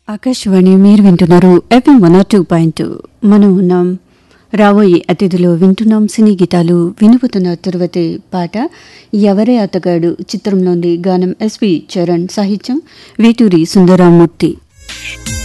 ఆకాశవాణి మీరు వింటున్నారు FM 102.2. మనం ఉన్నాం రాబోయే అతిథిలో వింటున్నాం సినీ గీతాలు. వినుపుతున్న తరువాతి పాట ఎవరే అతగాడు చిత్రంలోని గానం ఎస్పి చరణ్, సాహిత్యం వేటూరి సుందరరామూర్తి.